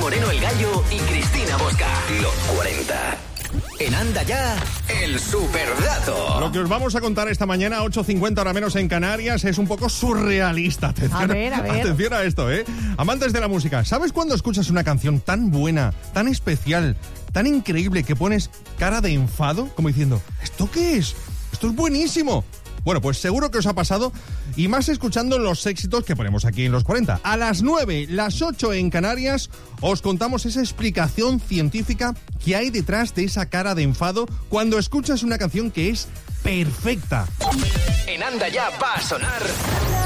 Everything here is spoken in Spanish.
Moreno el Gallo y Cristina Bosca. Los 40. En Anda Ya, el superdato. Lo que os vamos a contar esta mañana, 8:50 hora menos en Canarias, es un poco surrealista. Atención, a ver. Atención a esto, ¿eh? Amantes de la música, ¿sabes cuando escuchas una canción tan buena, tan especial, tan increíble que pones cara de enfado? Como diciendo, ¿esto qué es? ¡Esto es buenísimo! Bueno, pues seguro que os ha pasado, y más escuchando los éxitos que ponemos aquí en los 40. A las 9, las 8 en Canarias, os contamos esa explicación científica que hay detrás de esa cara de enfado cuando escuchas una canción que es perfecta. En Anda Ya va a sonar